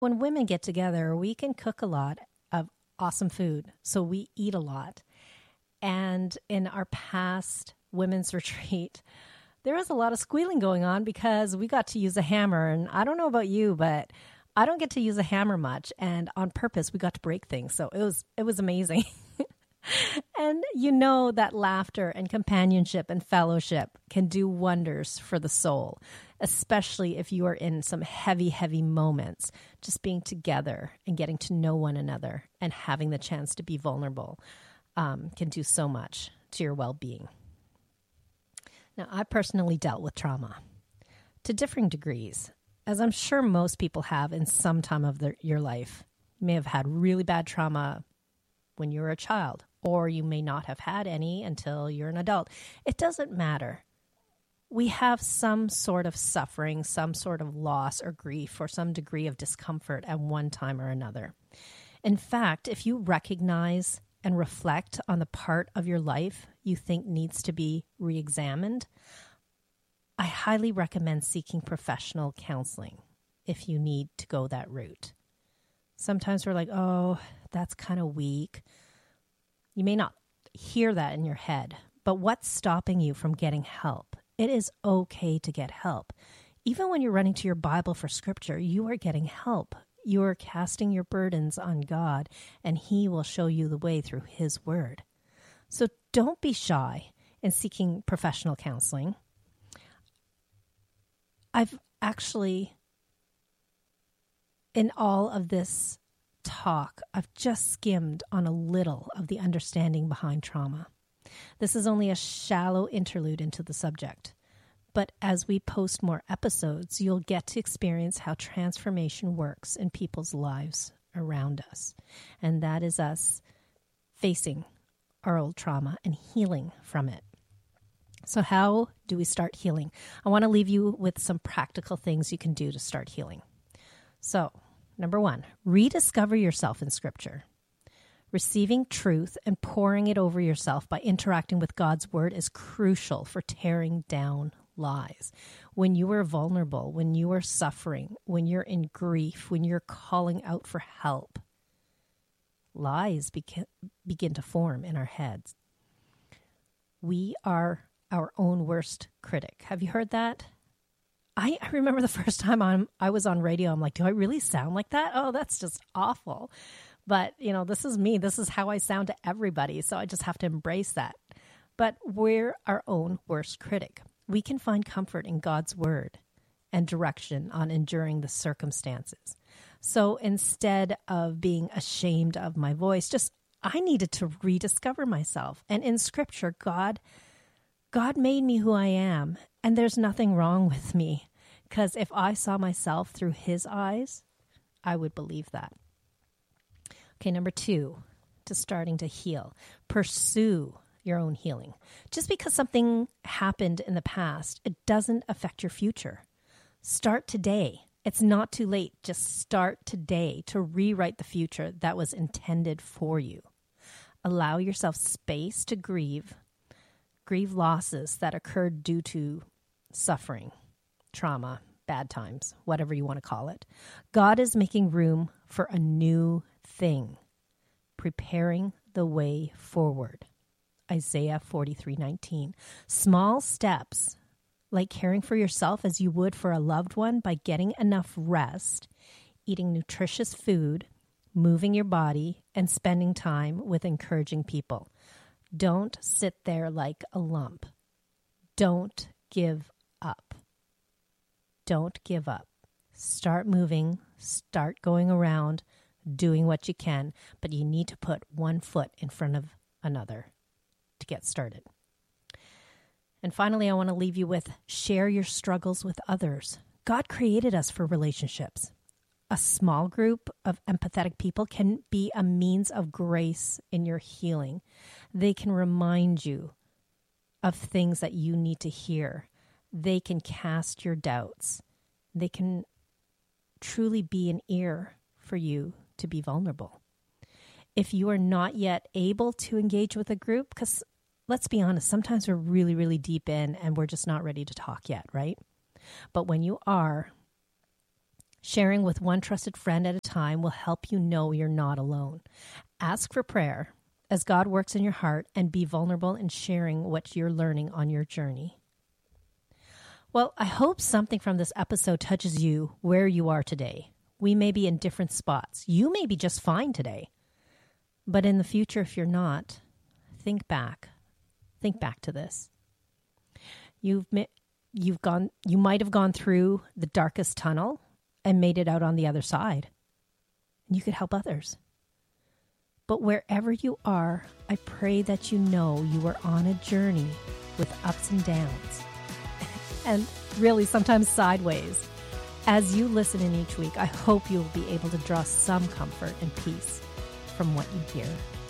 When women get together, we can cook a lot of awesome food. So we eat a lot. And in our past women's retreat, there was a lot of squealing going on because we got to use a hammer. And I don't know about you, but I don't get to use a hammer much. And on purpose, we got to break things. So it was amazing. And you know that laughter and companionship and fellowship can do wonders for the soul, especially if you are in some heavy, heavy moments. Just being together and getting to know one another and having the chance to be vulnerable can do so much to your well-being. Now, I personally dealt with trauma to differing degrees, as I'm sure most people have in some time of your life. You may have had really bad trauma when you were a child, or you may not have had any until you're an adult. It doesn't matter. We have some sort of suffering, some sort of loss or grief, or some degree of discomfort at one time or another. In fact, if you recognize and reflect on the part of your life you think needs to be re-examined, I highly recommend seeking professional counseling if you need to go that route. Sometimes we're like, oh, that's kind of weak. You may not hear that in your head, but what's stopping you from getting help? It is okay to get help. Even when you're running to your Bible for scripture, you are getting help. You are casting your burdens on God, and He will show you the way through His word. So don't be shy in seeking professional counseling. I've actually, in all of this talk, I've just skimmed on a little of the understanding behind trauma. This is only a shallow interlude into the subject. But as we post more episodes, you'll get to experience how transformation works in people's lives around us. And that is us facing our old trauma and healing from it. So how do we start healing? I want to leave you with some practical things you can do to start healing. So, number 1, rediscover yourself in Scripture. Receiving truth and pouring it over yourself by interacting with God's word is crucial for tearing down lies. When you are vulnerable, when you are suffering, when you're in grief, when you're calling out for help, lies begin to form in our heads. We are our own worst critic. Have you heard that? I remember the first time I was on radio, I'm like, do I really sound like that? Oh, that's just awful. But, this is me. This is how I sound to everybody. So I just have to embrace that. But we're our own worst critic. We can find comfort in God's word and direction on enduring the circumstances. So instead of being ashamed of my voice, I needed to rediscover myself. And in Scripture, God made me who I am. And there's nothing wrong with me. Because if I saw myself through His eyes, I would believe that. Okay, number 2, to starting to heal. Pursue your own healing. Just because something happened in the past, it doesn't affect your future. Start today. It's not too late. Just start today to rewrite the future that was intended for you. Allow yourself space to grieve losses that occurred due to suffering, trauma, bad times, whatever you want to call it. God is making room for a new thing, preparing the way forward. Isaiah 43:19. Small steps, like caring for yourself as you would for a loved one by getting enough rest, eating nutritious food, moving your body, and spending time with encouraging people. Don't sit there like a lump. Don't give up. Don't give up. Start moving, start going around, doing what you can, but you need to put one foot in front of another to get started. And finally, I want to leave you with share your struggles with others. God created us for relationships. A small group of empathetic people can be a means of grace in your healing. They can remind you of things that you need to hear. They can cast your doubts. They can truly be an ear for you to be vulnerable. If you are not yet able to engage with a group, because let's be honest, sometimes we're really, really deep in and we're just not ready to talk yet, right? But when you are, Sharing with one trusted friend at a time will help you know you're not alone. Ask for prayer as God works in your heart, and be vulnerable in sharing what you're learning on your journey. Well, I hope something from this episode touches you where you are today. We may be in different spots. You may be just fine today. But in the future, if you're not, think back. Think back to this. You might have gone through the darkest tunnel and made it out on the other side. You could help others. But wherever you are, I pray that you know you are on a journey with ups and downs, and really sometimes sideways. As you listen in each week, I hope you'll be able to draw some comfort and peace from what you hear.